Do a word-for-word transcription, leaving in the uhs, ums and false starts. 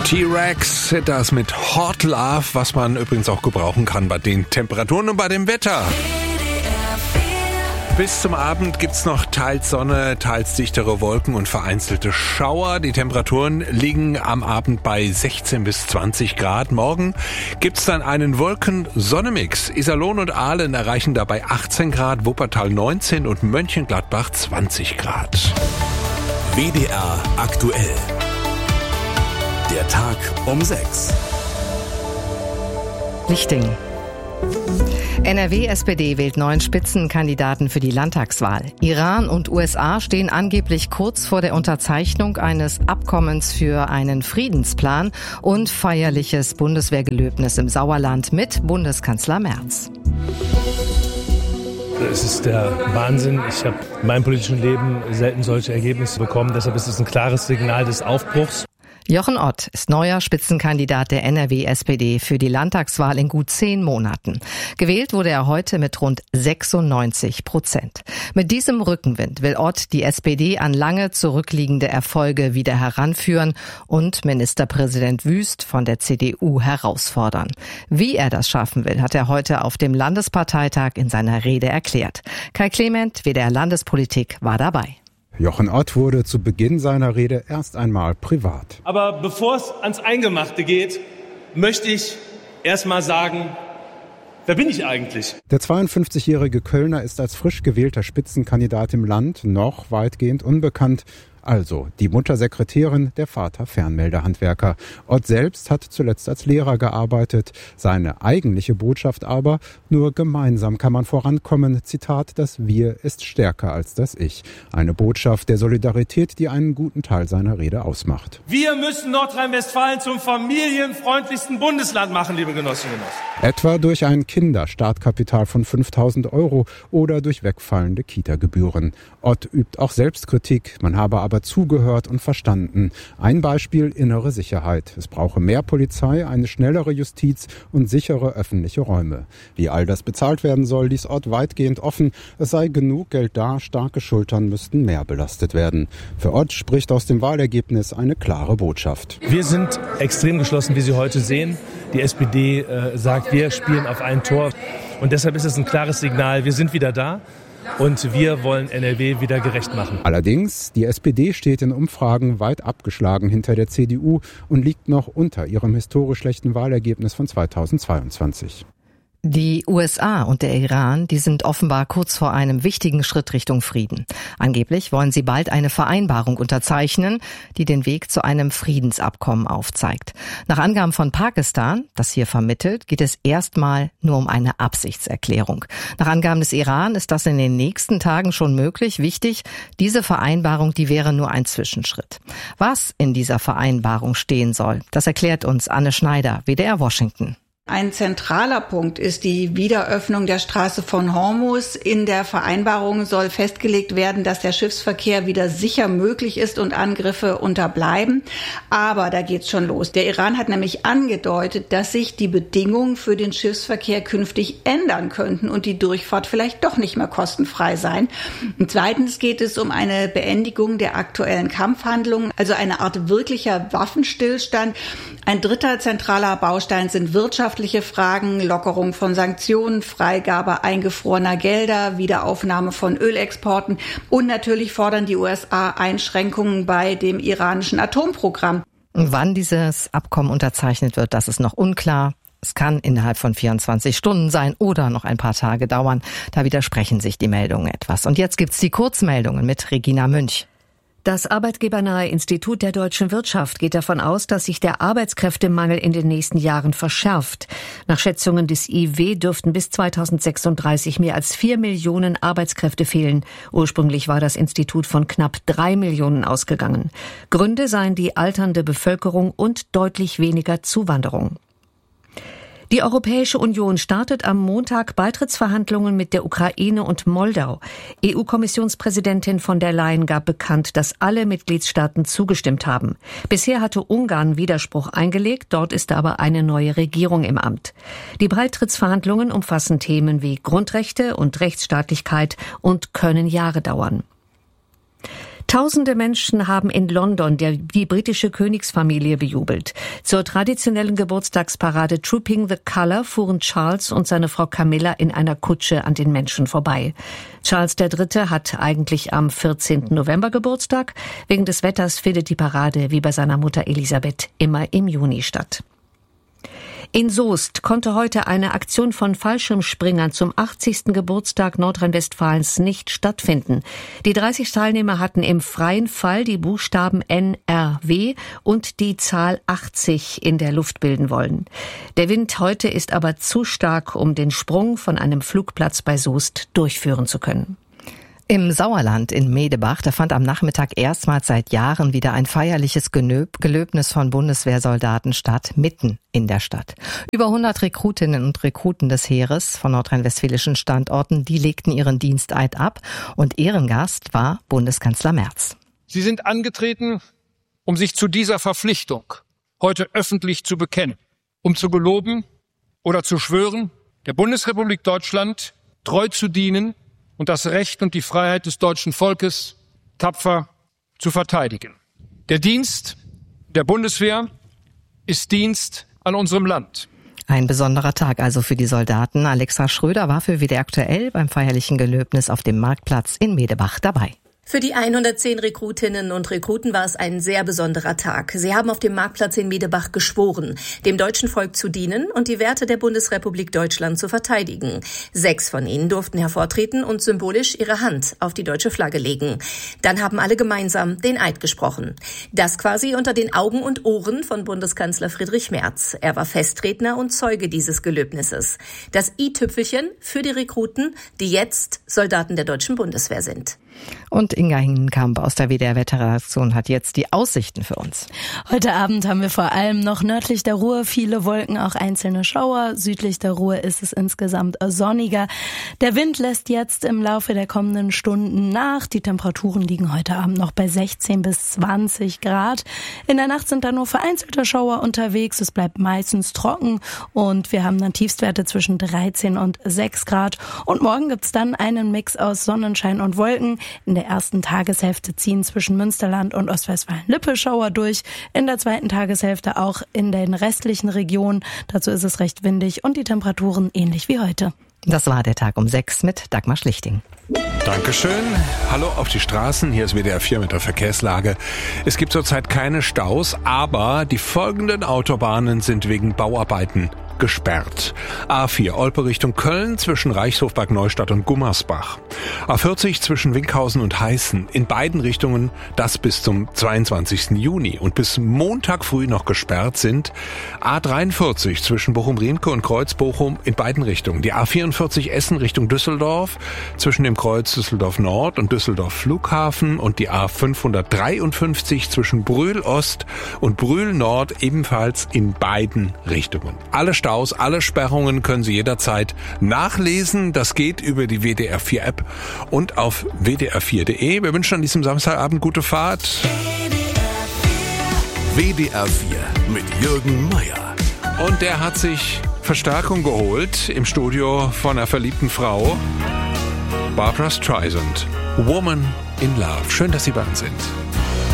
T-Rex, das mit Hot Love, was man übrigens auch gebrauchen kann bei den Temperaturen und bei dem Wetter. Bis zum Abend gibt's noch teils Sonne, teils dichtere Wolken und vereinzelte Schauer. Die Temperaturen liegen am Abend bei sechzehn bis zwanzig Grad. Morgen gibt's dann einen Wolken-Sonne-Mix. Iserlohn und Aalen erreichen dabei achtzehn Grad, Wuppertal neunzehn und Mönchengladbach zwanzig Grad. W D R aktuell. Der Tag um sechs. Lichting. N R W-S P D wählt neuen Spitzenkandidaten für die Landtagswahl. Iran und U S A stehen angeblich kurz vor der Unterzeichnung eines Abkommens für einen Friedensplan und feierliches Bundeswehrgelöbnis im Sauerland mit Bundeskanzler Merz. Es ist der Wahnsinn. Ich habe in meinem politischen Leben selten solche Ergebnisse bekommen. Deshalb ist es ein klares Signal des Aufbruchs. Jochen Ott ist neuer Spitzenkandidat der N R W-S P D für die Landtagswahl in gut zehn Monaten. Gewählt wurde er heute mit rund sechsundneunzig Prozent. Mit diesem Rückenwind will Ott die S P D an lange zurückliegende Erfolge wieder heranführen und Ministerpräsident Wüst von der C D U herausfordern. Wie er das schaffen will, hat er heute auf dem Landesparteitag in seiner Rede erklärt. Kai Clement, W D R Landespolitik, war dabei. Jochen Ott wurde zu Beginn seiner Rede erst einmal privat. Aber bevor es ans Eingemachte geht, möchte ich erst mal sagen, wer bin ich eigentlich? Der zweiundfünfzigjährige Kölner ist als frisch gewählter Spitzenkandidat im Land noch weitgehend unbekannt. Also die Mutter Sekretärin, der Vater Fernmeldehandwerker. Ott selbst hat zuletzt als Lehrer gearbeitet. Seine eigentliche Botschaft aber: nur gemeinsam kann man vorankommen. Zitat: das Wir ist stärker als das Ich. Eine Botschaft der Solidarität, die einen guten Teil seiner Rede ausmacht. Wir müssen Nordrhein-Westfalen zum familienfreundlichsten Bundesland machen, liebe Genossinnen und Genossen. Etwa durch ein Kinderstartkapital von fünftausend Euro oder durch wegfallende Kita-Gebühren. Ott übt auch Selbstkritik. Man habe aber aber zugehört und verstanden. Ein Beispiel: innere Sicherheit. Es brauche mehr Polizei, eine schnellere Justiz und sichere öffentliche Räume. Wie all das bezahlt werden soll, ließ Ott weitgehend offen. Es sei genug Geld da, starke Schultern müssten mehr belastet werden. Für Ott spricht aus dem Wahlergebnis eine klare Botschaft. Wir sind extrem geschlossen, wie Sie heute sehen. Die S P D äh, sagt, wir spielen auf ein Tor. Und deshalb ist es ein klares Signal, wir sind wieder da. Und wir wollen N R W wieder gerecht machen. Allerdings, die S P D steht in Umfragen weit abgeschlagen hinter der C D U und liegt noch unter ihrem historisch schlechten Wahlergebnis von zweitausendzweiundzwanzig. Die U S A und der Iran, die sind offenbar kurz vor einem wichtigen Schritt Richtung Frieden. Angeblich wollen sie bald eine Vereinbarung unterzeichnen, die den Weg zu einem Friedensabkommen aufzeigt. Nach Angaben von Pakistan, das hier vermittelt, geht es erstmal nur um eine Absichtserklärung. Nach Angaben des Iran ist das in den nächsten Tagen schon möglich. Wichtig, diese Vereinbarung, die wäre nur ein Zwischenschritt. Was in dieser Vereinbarung stehen soll, das erklärt uns Anne Schneider, W D R Washington. Ein zentraler Punkt ist die Wiederöffnung der Straße von Hormuz. In der Vereinbarung soll festgelegt werden, dass der Schiffsverkehr wieder sicher möglich ist und Angriffe unterbleiben. Aber da geht's schon los. Der Iran hat nämlich angedeutet, dass sich die Bedingungen für den Schiffsverkehr künftig ändern könnten und die Durchfahrt vielleicht doch nicht mehr kostenfrei sein. Und zweitens geht es um eine Beendigung der aktuellen Kampfhandlungen, also eine Art wirklicher Waffenstillstand. Ein dritter zentraler Baustein sind wirtschaftliche Fragen, Lockerung von Sanktionen, Freigabe eingefrorener Gelder, Wiederaufnahme von Ölexporten und natürlich fordern die U S A Einschränkungen bei dem iranischen Atomprogramm. Wann dieses Abkommen unterzeichnet wird, das ist noch unklar. Es kann innerhalb von vierundzwanzig Stunden sein oder noch ein paar Tage dauern. Da widersprechen sich die Meldungen etwas. Und jetzt gibt's die Kurzmeldungen mit Regina Münch. Das arbeitgebernahe Institut der deutschen Wirtschaft geht davon aus, dass sich der Arbeitskräftemangel in den nächsten Jahren verschärft. Nach Schätzungen des I W dürften bis zweitausendsechsunddreißig mehr als vier Millionen Arbeitskräfte fehlen. Ursprünglich war das Institut von knapp drei Millionen ausgegangen. Gründe seien die alternde Bevölkerung und deutlich weniger Zuwanderung. Die Europäische Union startet am Montag Beitrittsverhandlungen mit der Ukraine und Moldau. E U-Kommissionspräsidentin von der Leyen gab bekannt, dass alle Mitgliedstaaten zugestimmt haben. Bisher hatte Ungarn Widerspruch eingelegt, dort ist aber eine neue Regierung im Amt. Die Beitrittsverhandlungen umfassen Themen wie Grundrechte und Rechtsstaatlichkeit und können Jahre dauern. Tausende Menschen haben in London der, die britische Königsfamilie bejubelt. Zur traditionellen Geburtstagsparade Trooping the Colour fuhren Charles und seine Frau Camilla in einer Kutsche an den Menschen vorbei. Charles der Dritte hat eigentlich am vierzehnten November Geburtstag. Wegen des Wetters findet die Parade wie bei seiner Mutter Elisabeth immer im Juni statt. In Soest konnte heute eine Aktion von Fallschirmspringern zum achtzigsten Geburtstag Nordrhein-Westfalens nicht stattfinden. Die dreißig Teilnehmer hatten im freien Fall die Buchstaben N R W und die Zahl achtzig in der Luft bilden wollen. Der Wind heute ist aber zu stark, um den Sprung von einem Flugplatz bei Soest durchführen zu können. Im Sauerland in Medebach, da fand am Nachmittag erstmals seit Jahren wieder ein feierliches Gelöbnis von Bundeswehrsoldaten statt, mitten in der Stadt. Über hundert Rekrutinnen und Rekruten des Heeres von nordrhein-westfälischen Standorten, die legten ihren Diensteid ab und Ehrengast war Bundeskanzler Merz. Sie sind angetreten, um sich zu dieser Verpflichtung heute öffentlich zu bekennen, um zu geloben oder zu schwören, der Bundesrepublik Deutschland treu zu dienen und das Recht und die Freiheit des deutschen Volkes tapfer zu verteidigen. Der Dienst der Bundeswehr ist Dienst an unserem Land. Ein besonderer Tag also für die Soldaten. Alexa Schröder war für W D R aktuell beim feierlichen Gelöbnis auf dem Marktplatz in Medebach dabei. Für die hundertzehn Rekrutinnen und Rekruten war es ein sehr besonderer Tag. Sie haben auf dem Marktplatz in Medebach geschworen, dem deutschen Volk zu dienen und die Werte der Bundesrepublik Deutschland zu verteidigen. Sechs von ihnen durften hervortreten und symbolisch ihre Hand auf die deutsche Flagge legen. Dann haben alle gemeinsam den Eid gesprochen. Das quasi unter den Augen und Ohren von Bundeskanzler Friedrich Merz. Er war Festredner und Zeuge dieses Gelöbnisses. Das i-Tüpfelchen für die Rekruten, die jetzt Soldaten der deutschen Bundeswehr sind. Und Inga Hingenkamp aus der W D R-Wetterredaktion hat jetzt die Aussichten für uns. Heute Abend haben wir vor allem noch nördlich der Ruhr viele Wolken, auch einzelne Schauer. Südlich der Ruhr ist es insgesamt sonniger. Der Wind lässt jetzt im Laufe der kommenden Stunden nach. Die Temperaturen liegen heute Abend noch bei sechzehn bis zwanzig Grad. In der Nacht sind da nur vereinzelte Schauer unterwegs. Es bleibt meistens trocken und wir haben dann Tiefstwerte zwischen dreizehn und sechs Grad. Und morgen gibt's dann einen Mix aus Sonnenschein und Wolken. In der ersten Tageshälfte ziehen zwischen Münsterland und Ostwestfalen-Lippe Schauer durch. In der zweiten Tageshälfte auch in den restlichen Regionen. Dazu ist es recht windig und die Temperaturen ähnlich wie heute. Das war der Tag um sechs mit Dagmar Schlichting. Dankeschön. Hallo auf die Straßen. Hier ist W D R vier mit der Verkehrslage. Es gibt zurzeit keine Staus, aber die folgenden Autobahnen sind wegen Bauarbeiten gesperrt. A vier Olpe Richtung Köln zwischen Reichshof, Bad Neustadt und Gummersbach. A vierzig zwischen Winkhausen und Heißen. In beiden Richtungen das bis zum zweiundzwanzigsten Juni und bis Montag früh noch gesperrt sind. A dreiundvierzig zwischen Bochum-Riemke und Kreuz-Bochum in beiden Richtungen. Die A vierundvierzig Essen Richtung Düsseldorf zwischen dem Kreuz Düsseldorf Nord und Düsseldorf Flughafen und die A fünfhundertdreiundfünfzig zwischen Brühl Ost und Brühl Nord ebenfalls in beiden Richtungen. Alle Staus, alle Sperrungen können Sie jederzeit nachlesen. Das geht über die W D R vier App und auf w d r vier punkt de. Wir wünschen an diesem Samstagabend gute Fahrt. W D R vier mit Jürgen Meier. Und der hat sich Verstärkung geholt im Studio von einer verliebten Frau. Barbra Streisand. Woman in Love. Schön, dass Sie bei uns sind.